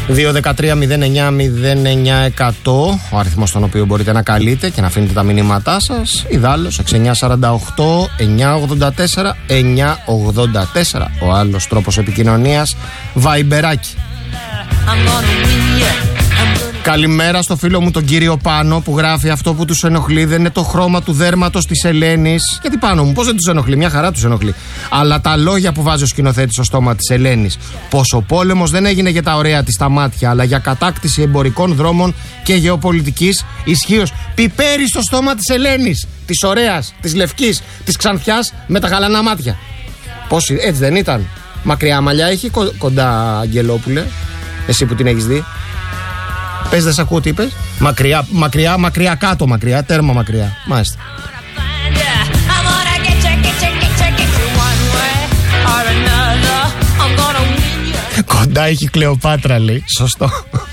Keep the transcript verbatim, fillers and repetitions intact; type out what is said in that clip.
δύο ένα τρία μηδέν εννιά μηδέν εννιά εκατό, ο αριθμός στον οποίο μπορείτε να καλείτε και να αφήνετε τα μηνύματά σας. Ιδάλλως έξι εννιά τέσσερα οκτώ εννιά ογδόντα τέσσερα εννιά ογδόντα τέσσερα, ο άλλος τρόπος επικοινωνίας, βαϊμπεράκι. Καλημέρα στο φίλο μου τον κύριο Πάνο που γράφει: αυτό που τους ενοχλεί δεν είναι το χρώμα του δέρματος της Ελένης. Γιατί Πάνο μου, πώς δεν τους ενοχλεί? Μια χαρά τους ενοχλεί. Αλλά τα λόγια που βάζει ο σκηνοθέτης στο στόμα της Ελένης. Πως ο πόλεμος δεν έγινε για τα ωραία της τα μάτια, αλλά για κατάκτηση εμπορικών δρόμων και γεωπολιτικής ισχύως. Πιπέρι στο στόμα της Ελένης, της ωραίας, της λευκής, της ξανθιάς με τα γαλανά μάτια. Πώς, έτσι δεν ήταν? Μακριά μαλλιά έχει, κοντά Αγγελόπουλε, εσύ που την έχεις δει. Πες, δεν σ' ακούω τι είπες? Μακριά, μακριά, μακριά, κάτω μακριά, τέρμα μακριά. Μάλιστα. Κοντά έχει Κλεοπάτρα, λέει. Σωστό.